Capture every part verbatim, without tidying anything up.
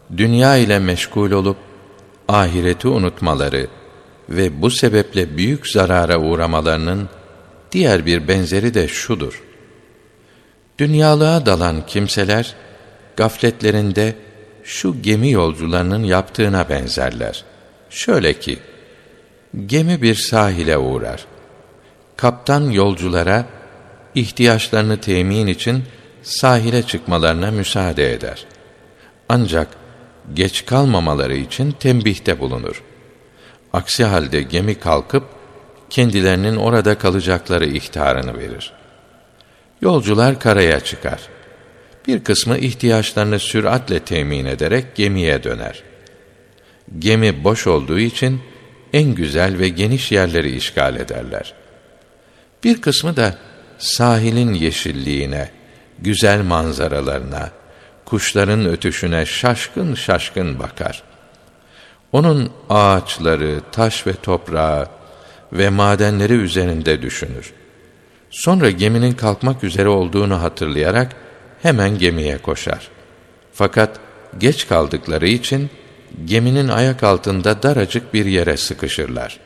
dünya ile meşgul olup ahireti unutmaları ve bu sebeple büyük zarara uğramalarının diğer bir benzeri de şudur: dünyalığa dalan kimseler gafletlerinde şu gemi yolcularının yaptığına benzerler. Şöyle ki, gemi bir sahile uğrar. Kaptan yolculara ihtiyaçlarını temin için sahile çıkmalarına müsaade eder. Ancak geç kalmamaları için tembihte bulunur. Aksi halde gemi kalkıp kendilerinin orada kalacakları ihtarını verir. Yolcular karaya çıkar. Bir kısmı ihtiyaçlarını süratle temin ederek gemiye döner. Gemi boş olduğu için en güzel ve geniş yerleri işgal ederler. Bir kısmı da sahilin yeşilliğine, güzel manzaralarına, kuşların ötüşüne şaşkın şaşkın bakar. Onun ağaçları, taş ve toprağı ve madenleri üzerinde düşünür. Sonra geminin kalkmak üzere olduğunu hatırlayarak hemen gemiye koşar. Fakat geç kaldıkları için geminin ayak altında daracık bir yere sıkışırlar.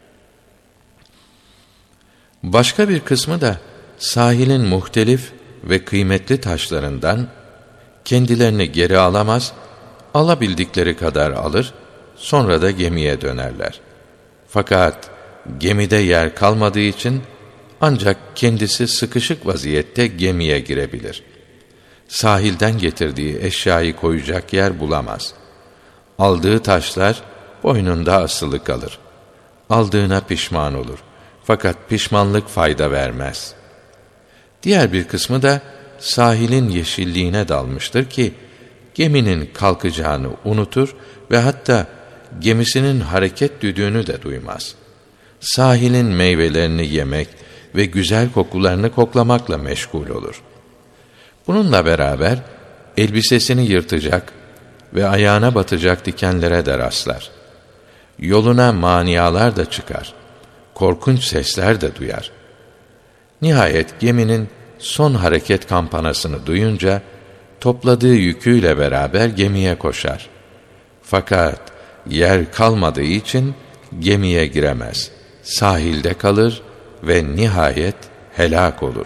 Başka bir kısmı da sahilin muhtelif ve kıymetli taşlarından kendilerini geri alamaz, alabildikleri kadar alır, sonra da gemiye dönerler. Fakat gemide yer kalmadığı için ancak kendisi sıkışık vaziyette gemiye girebilir. Sahilden getirdiği eşyayı koyacak yer bulamaz. Aldığı taşlar boynunda asılı kalır. Aldığına pişman olur. Fakat pişmanlık fayda vermez. Diğer bir kısmı da sahilin yeşilliğine dalmıştır ki geminin kalkacağını unutur ve hatta gemisinin hareket düdüğünü de duymaz. Sahilin meyvelerini yemek ve güzel kokularını koklamakla meşgul olur. Bununla beraber elbisesini yırtacak ve ayağına batacak dikenlere de rastlar. Yoluna manialar da çıkar. Korkunç sesler de duyar. Nihayet geminin son hareket kampanasını duyunca topladığı yüküyle beraber gemiye koşar. Fakat yer kalmadığı için gemiye giremez. Sahilde kalır ve nihayet helak olur.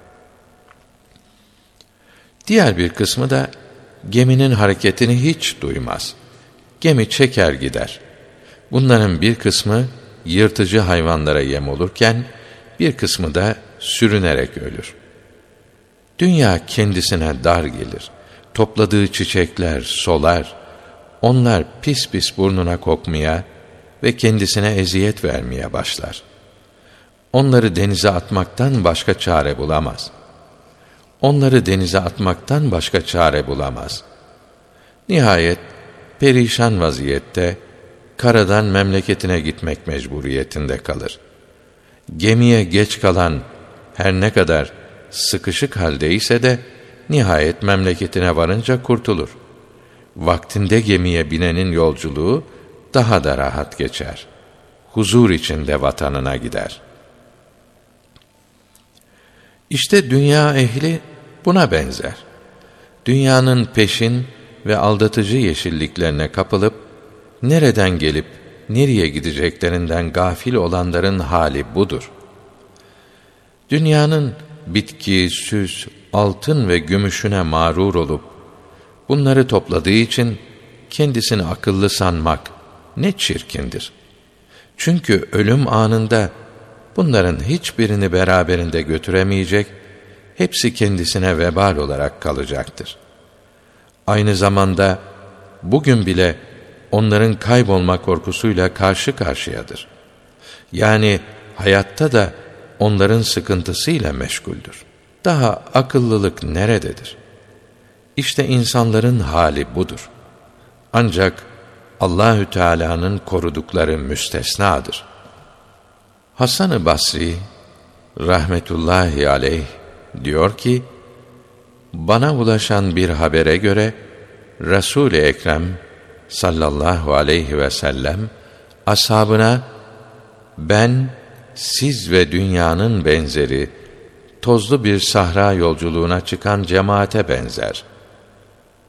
Diğer bir kısmı da geminin hareketini hiç duymaz. Gemi çeker gider. Bunların bir kısmı yırtıcı hayvanlara yem olurken bir kısmı da sürünerek ölür. Dünya kendisine dar gelir. Topladığı çiçekler solar. Onlar pis pis burnuna kokmaya ve kendisine eziyet vermeye başlar. Onları denize atmaktan başka çare bulamaz. Onları denize atmaktan başka çare bulamaz. Nihayet perişan vaziyette karadan memleketine gitmek mecburiyetinde kalır. Gemiye geç kalan her ne kadar sıkışık haldeyse de nihayet memleketine varınca kurtulur. Vaktinde gemiye binenin yolculuğu daha da rahat geçer. Huzur içinde vatanına gider. İşte dünya ehli buna benzer. Dünyanın peşin ve aldatıcı yeşilliklerine kapılıp nereden gelip nereye gideceklerinden gafil olanların hali budur. Dünyanın bitki, süs, altın ve gümüşüne mağrur olup bunları topladığı için kendisini akıllı sanmak ne çirkindir. Çünkü ölüm anında bunların hiçbirini beraberinde götüremeyecek, hepsi kendisine vebal olarak kalacaktır. Aynı zamanda bugün bile onların kaybolma korkusuyla karşı karşıyadır. Yani hayatta da onların sıkıntısıyla meşguldür. Daha akıllılık nerededir? İşte insanların hali budur. Ancak Allahü Teala'nın korudukları müstesnadır. Hasan-ı Basri rahmetullahi aleyh diyor ki, bana ulaşan bir habere göre Resul-i Ekrem sallallahu aleyhi ve sellem ashabına, ben siz ve dünyanın benzeri tozlu bir sahra yolculuğuna çıkan cemaate benzer.